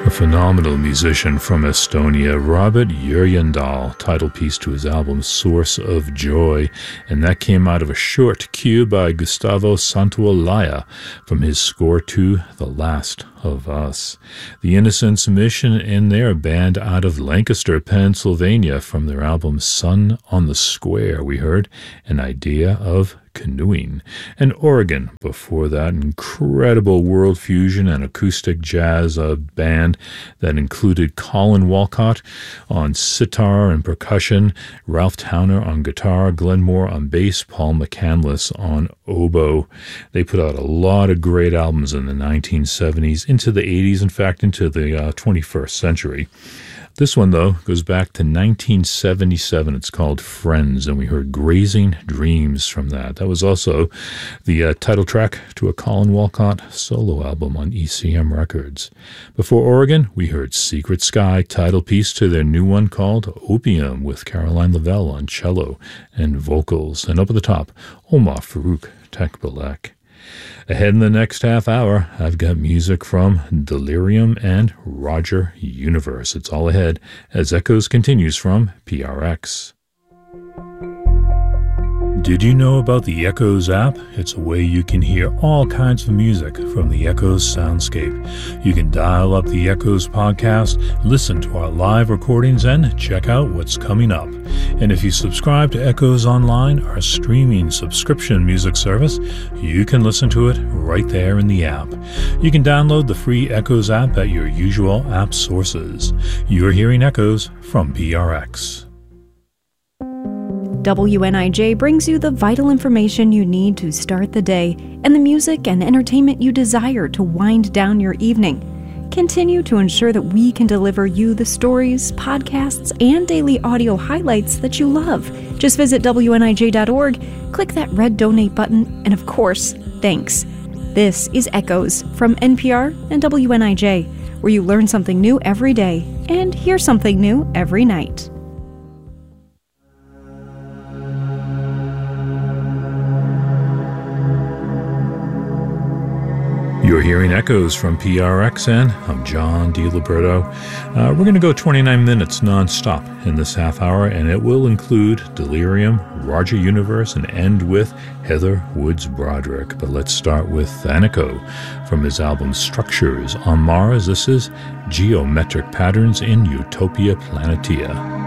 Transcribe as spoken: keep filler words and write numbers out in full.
A phenomenal musician from Estonia, Robert Yrjendal, title piece to his album Source of Joy, and that came out of a short cue by Gustavo Santaolalla from his score to The Last of Us. The Innocents Mission in their band out of Lancaster, Pennsylvania, from their album Sun on the Square, we heard An Idea of Canoeing. And Oregon, before that, incredible world fusion and acoustic jazz uh, band that included Colin Walcott on sitar and percussion, Ralph Towner on guitar, Glenn Moore on bass, Paul McCandless on oboe. They put out a lot of great albums in the nineteen seventies, into the eighties, in fact, into the uh, twenty-first century. This one, though, goes back to nineteen seventy-seven. It's called Friends, and we heard Grazing Dreams from that. That was also the uh, title track to a Colin Walcott solo album on E C M Records. Before Oregon, we heard Secret Sky, title piece to their new one called Opium, with Caroline Lavelle on cello and vocals. And up at the top, Omar Farouk Tekbilek. Ahead in the next half hour, I've got music from Delirium and Roger Universe. It's all ahead as Echoes continues from P R X. Did you know about the Echoes app? It's a way you can hear all kinds of music from the Echoes soundscape. You can dial up the Echoes podcast, listen to our live recordings, and check out what's coming up. And if you subscribe to Echoes Online, our streaming subscription music service, you can listen to it right there in the app. You can download the free Echoes app at your usual app sources. You're hearing Echoes from P R X. W N I J brings you the vital information you need to start the day and the music and entertainment you desire to wind down your evening. Continue to ensure that we can deliver you the stories, podcasts, and daily audio highlights that you love. Just visit W N I J dot org, click that red donate button, and of course, thanks. This is Echoes from N P R and W N I J, where you learn something new every day and hear something new every night. You're hearing Echoes from P R X, and I'm John DiLiberto. Uh, we're going to go twenty-nine minutes nonstop in this half hour, and it will include Delirium, Roger Universe, and end with Heather Woods Broderick. But let's start with Thanico from his album Structures on Mars. This is Geometric Patterns in Utopia Planitia.